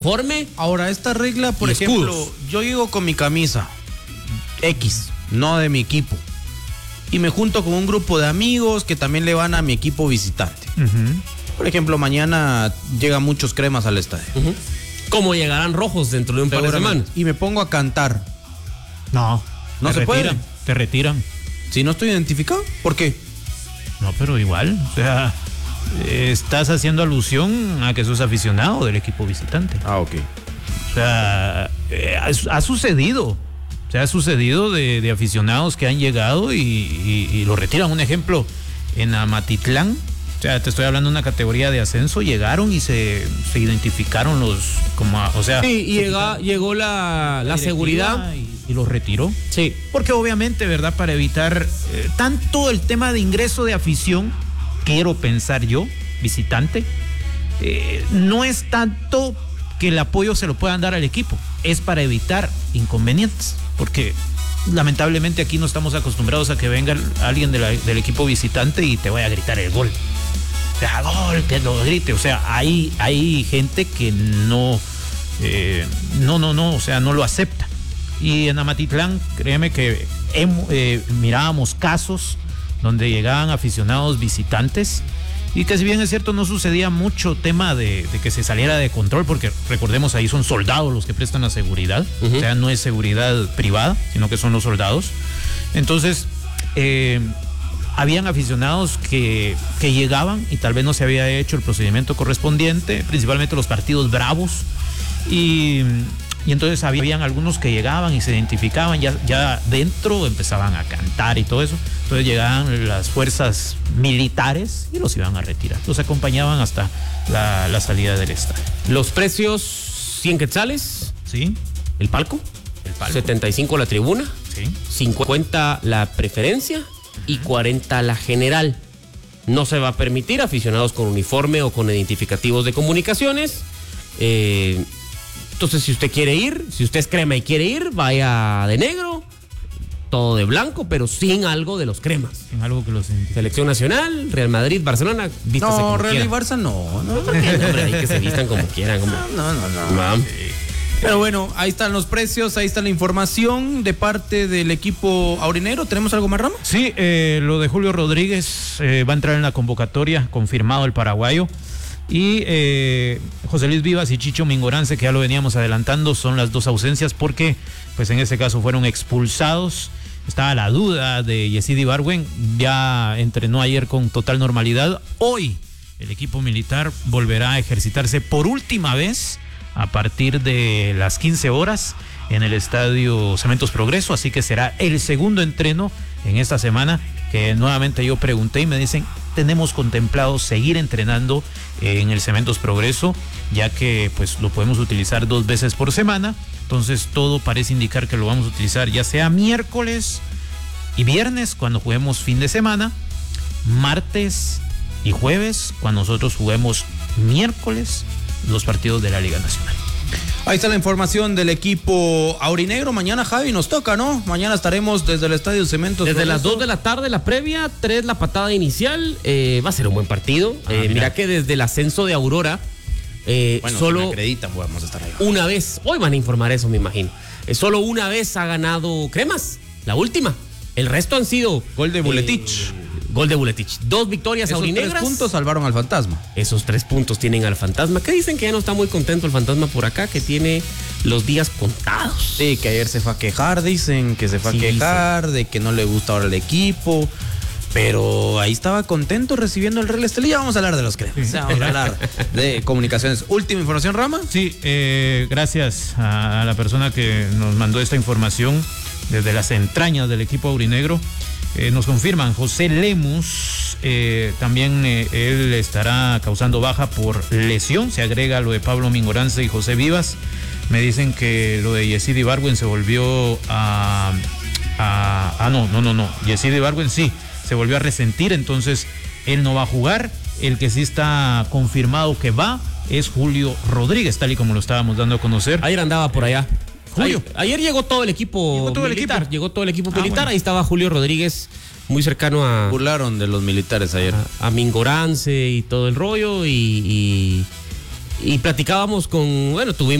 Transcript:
uniforme. Ahora, esta regla, por y ejemplo, escudos. yo llego con mi camisa X, no de mi equipo, y me junto con un grupo de amigos que también le van a mi equipo visitante. Por ejemplo, mañana llegan muchos cremas al estadio. ¿Cómo llegarán rojos dentro de un par de semanas? Y me pongo a cantar. No se puede. Te retiran. Si no estoy identificado, ¿por qué? No, pero igual, o sea, estás haciendo alusión a que sos aficionado del equipo visitante. Ah, ok. O sea, ha sucedido. O sea, ha sucedido de aficionados que han llegado y lo retiran. Un ejemplo, en Amatitlán, o sea, te estoy hablando de una categoría de ascenso, llegaron y se identificaron o sea... Sí, y llegó la seguridad. Y los retiró. Sí. Porque obviamente, ¿verdad? Para evitar tanto el tema de ingreso de afición, quiero pensar yo, visitante, no es tanto que el apoyo se lo puedan dar al equipo, es para evitar inconvenientes, porque lamentablemente aquí no estamos acostumbrados a que venga alguien del equipo visitante y te vaya a gritar el gol. O sea, gol, que lo grite. O sea, hay gente que no, o sea, no lo acepta. Y en Amatitlán, créeme que mirábamos casos donde llegaban aficionados visitantes y que, si bien es cierto, no sucedía mucho tema de que se saliera de control, porque recordemos, ahí son soldados los que prestan la seguridad. O sea, no es seguridad privada, sino que son los soldados. Entonces, habían aficionados que llegaban y tal vez no se había hecho el procedimiento correspondiente, principalmente los partidos bravos, y entonces habían algunos que llegaban y se identificaban, ya dentro empezaban a cantar y todo eso. Entonces llegaban las fuerzas militares y los iban a retirar. Los acompañaban hasta la salida del estadio. Los precios, 100 quetzales. Sí. El palco. 75 la tribuna. Sí. 50 la preferencia y 40 la general. No se va a permitir aficionados con uniforme o con identificativos de comunicaciones. Entonces, si usted quiere ir, si usted es crema y quiere ir, vaya de negro, todo de blanco, pero sin algo de los cremas. Sin algo que los identifique. Selección nacional, Real Madrid, Barcelona, vístase como Real quiera. y Barça no. Hombre, ahí que se vistan como quieran. No. Pero bueno, ahí están los precios, ahí está la información de parte del equipo aurinegro. ¿Tenemos algo más, Rama? Sí, lo de Julio Rodríguez va a entrar en la convocatoria, confirmado el paraguayo. Y José Luis Vivas y Chicho Mingorance, que ya lo veníamos adelantando, son las dos ausencias porque, pues en ese caso, fueron expulsados. Estaba la duda de Yesidi Barwen, ya entrenó ayer con total normalidad. Hoy el equipo militar volverá a ejercitarse por última vez a partir de las 15 horas en el estadio Cementos Progreso, así que será el segundo entreno en esta semana, que nuevamente yo pregunté y me dicen: tenemos contemplado seguir entrenando en el Cementos Progreso, ya que pues lo podemos utilizar 2 veces por semana. Entonces todo parece indicar que lo vamos a utilizar ya sea miércoles y viernes cuando juguemos fin de semana, martes y jueves cuando nosotros juguemos miércoles los partidos de la Liga Nacional. Ahí está la información del equipo aurinegro. Mañana, Javi, nos toca, ¿no? Mañana estaremos desde el Estadio Cementos. Desde las 2 de la tarde la previa, 3 la patada inicial. Va a ser un buen partido. Mira que desde el ascenso de Aurora, solo si me acreditan, vamos a estar ahí. Una vez, hoy van a informar eso, me imagino. Solo una vez ha ganado Cremas, la última. El resto han sido gol de Buletich. Gol de Buletich. 2 victorias aurinegras. Esos 3 puntos salvaron al Fantasma. Esos 3 puntos tienen al Fantasma, que dicen que ya no está muy contento el Fantasma por acá, que tiene los días contados. Sí, que ayer se fue a quejar, dicen que se fue a quejar de que no le gusta ahora el equipo. Pero ahí estaba contento recibiendo el Real Estelí. Ya vamos a hablar de los Cremas. Vamos a hablar de comunicaciones. Última información, Rama. Sí, gracias a la persona que nos mandó esta información desde las entrañas del equipo aurinegro. Nos confirman, José Lemus, también él estará causando baja por lesión. Se agrega lo de Pablo Mingorance y José Vivas. Me dicen que lo de Yesidi Barwen se volvió no. Yesidi Barwen sí, se volvió a resentir, entonces él no va a jugar. El que sí está confirmado que va es Julio Rodríguez, tal y como lo estábamos dando a conocer. Ayer andaba por allá. Julio. Ayer llegó todo el equipo militar. Llegó todo el equipo militar. Bueno. Ahí estaba Julio Rodríguez, muy cercano a... Burlaron de los militares ayer. A Mingorance y todo el rollo. Y platicábamos con... Bueno, tuvimos